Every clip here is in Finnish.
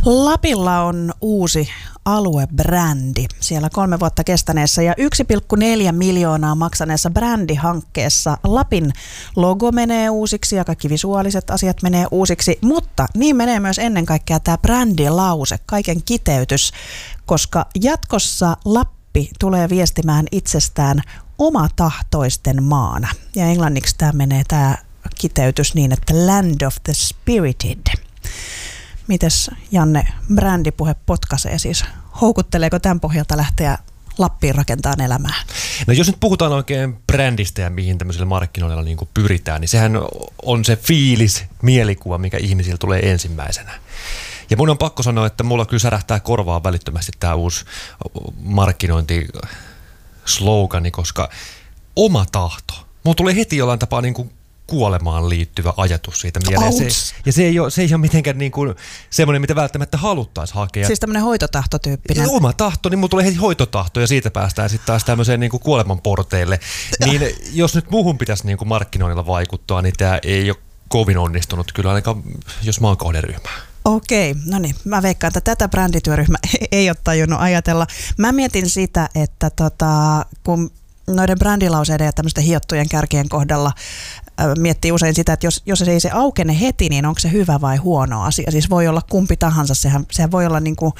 Lapilla on uusi aluebrändi siellä 3 vuotta kestäneessä ja 1,4 miljoonaa maksaneessa brändihankkeessa Lapin logo menee uusiksi ja kaikki visuaaliset asiat menee uusiksi, mutta niin menee myös ennen kaikkea tämä brändilause, kaiken kiteytys, koska jatkossa Lappi tulee viestimään itsestään omatahtoisten maana. Ja englanniksi tämä menee tämä kiteytys niin, että Land of the Spirited. Mites Janne, brändipuhe potkaisee siis? Houkutteleeko tämän pohjalta lähteä Lappiin rakentamaan elämää? No jos nyt puhutaan oikein brändistä ja mihin tämmöisellä markkinoilla niin kuin pyritään, niin sehän on se fiilis, mielikuva, mikä ihmisillä tulee ensimmäisenä. Ja mun on pakko sanoa, että mulla kyllä särähtää korvaan välittömästi tämä uusi markkinointislogani, koska oma tahto. Mulla tulee heti jollain tapaa niin kuin kuolemaan liittyvä ajatus siitä mieleen. Se ei ole mitenkään niin kuin semmoinen, mitä välttämättä haluttaisiin hakea. Siis tämmöinen hoitotahtotyyppinen. Oma tahto, niin mulla tulee heti hoitotahto ja siitä päästään sitten taas tämmöiseen niin kuin kuoleman porteille. Niin jos nyt muuhun pitäisi niin kuin markkinoinnilla vaikuttaa, niin tämä ei ole kovin onnistunut kyllä ainakaan, jos mä oon kohderyhmä. Okei, no niin. Mä veikkaan, että tätä brändityöryhmä ei ole tajunnut ajatella. Mä mietin sitä, että kun noiden brändilauseiden ja tämmöisten hiottujen kärkien kohdalla miettii usein sitä, että jos ei se aukene heti, niin onko se hyvä vai huono asia. Siis voi olla kumpi tahansa. Sehän voi olla niinku,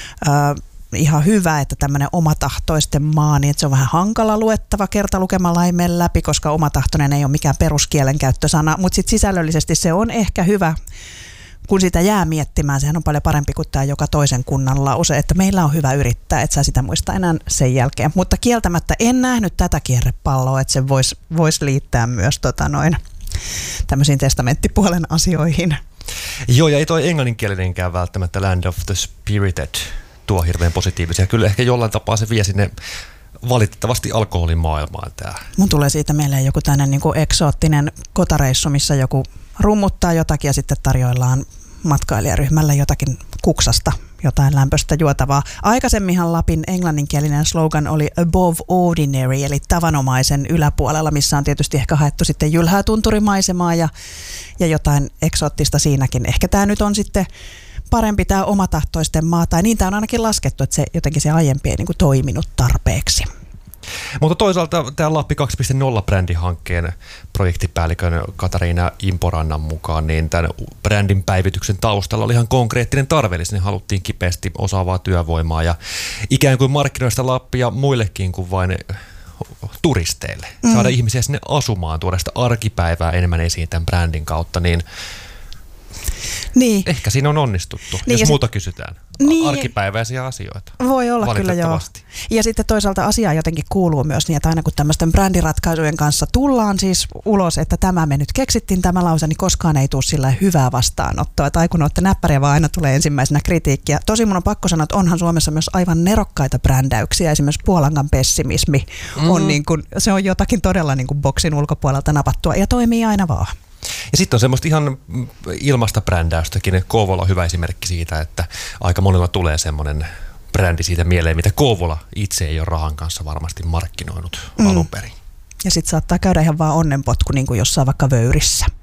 ihan hyvä, että tämmöinen omatahtoisten maa, niin että se on vähän hankala luettava kertalukemalla ei mene läpi, koska omatahtoinen ei ole mikään peruskielenkäyttösana. Mutta sitten sisällöllisesti se on ehkä hyvä, kun sitä jää miettimään, sehän on paljon parempi kuin tämä joka toisen kunnan lause, että meillä on hyvä yrittää, et sä sitä muista enää sen jälkeen. Mutta kieltämättä en nähnyt tätä kierrepalloa, että se vois liittää myös tämmöisiin testamenttipuolen asioihin. Joo, ja ei toi englanninkielinenkään välttämättä Land of the Spirited tuo hirveän positiivisia. Kyllä ehkä jollain tapaa se vie sinne valitettavasti alkoholimaailmaan tämä. Mun tulee siitä mieleen joku tämmöinen niin kuin eksoottinen kotareissu, missä joku rummuttaa jotakin ja sitten tarjoillaan matkailijaryhmälle jotakin kuksasta, jotain lämpöistä juotavaa. Aikaisemminhan Lapin englanninkielinen slogan oli above ordinary, eli tavanomaisen yläpuolella, missä on tietysti ehkä haettu sitten jylhää tunturimaisemaa ja jotain eksoottista siinäkin. Ehkä tämä nyt on sitten parempi tämä omatahtoisten maa, tai niin tämä on ainakin laskettu, että se jotenkin se aiempi ei niin kuin toiminut tarpeeksi. Mutta toisaalta tämä Lappi 2.0 brändihankkeen projektipäällikön Katariina Imporannan mukaan, niin tämän brändin päivityksen taustalla oli ihan konkreettinen tarve, eli sinne haluttiin kipeästi osaavaa työvoimaa ja ikään kuin markkinoista Lappia muillekin kuin vain turisteille. Saada ihmisiä sinne asumaan, tuoda sitä arkipäivää enemmän esiin tämän brändin kautta, niin ehkä siinä on onnistuttu, niin, jos muuta kysytään. Niin, arkipäiväisiä asioita. Voi olla kyllä, joo. Ja sitten toisaalta asiaa jotenkin kuuluu myös niin, että aina kun tämmöisten brändiratkaisujen kanssa tullaan siis ulos, että tämä me nyt keksittiin tämä lause, niin koskaan ei tule sillä hyvää vastaanottoa. Tai kun olette näppäriä, vaan aina tulee ensimmäisenä kritiikkiä. Tosin mun on pakko sanoa, että onhan Suomessa myös aivan nerokkaita brändäyksiä. Esimerkiksi Puolangan pessimismi on niin kuin, se on jotakin todella niin kuin boksin ulkopuolelta napattua ja toimii aina vaan. Ja sitten on semmoista ihan ilmasta brändäystäkin. Kouvola on hyvä esimerkki siitä, että aika monella tulee semmoinen brändi siitä mieleen, mitä Kouvola itse ei ole rahan kanssa varmasti markkinoinut alun perin. Ja sitten saattaa käydä ihan vaan onnenpotku, niin kuin jossain vaikka Vöyrissä.